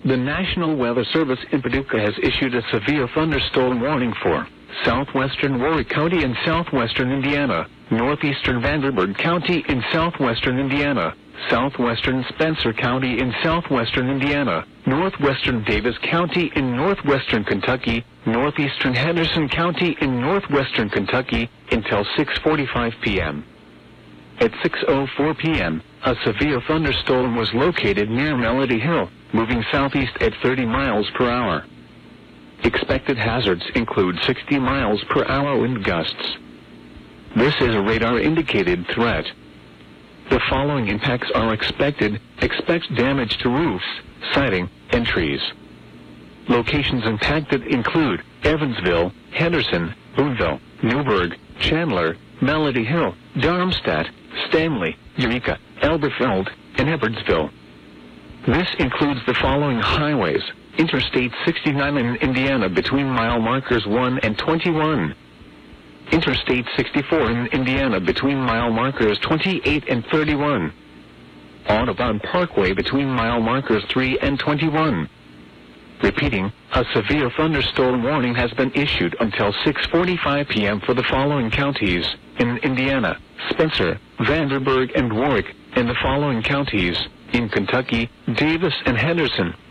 The National Weather Service in Paducah has issued a severe thunderstorm warning for southwestern Warwick County in southwestern Indiana, northeastern Vanderburgh County in southwestern Indiana, southwestern Spencer County in southwestern Indiana, northwestern Davis County in northwestern Kentucky, northeastern Henderson County in northwestern Kentucky until 6:45 p.m. At 6:04 p.m., a severe thunderstorm was located near Melody Hill, moving southeast at 30 miles per hour. Expected hazards include 60 miles per hour wind gusts. This is a radar-indicated threat. The following impacts are expected. Expect damage to roofs, siding, and trees. Locations impacted include Evansville, Henderson, Boonville, Newburgh, Chandler, Melody Hill, Darmstadt, Stanley, Eureka, Elberfeld, and Edwardsville. This includes the following highways: Interstate 69 in Indiana between mile markers 1 and 21. Interstate 64 in Indiana between mile markers 28 and 31. Audubon Parkway between mile markers 3 and 21. Repeating, a severe thunderstorm warning has been issued until 6:45 p.m. for the following counties in Indiana: Spencer, Vanderburgh, and Warwick, and the following counties in Kentucky: Davis and Henderson.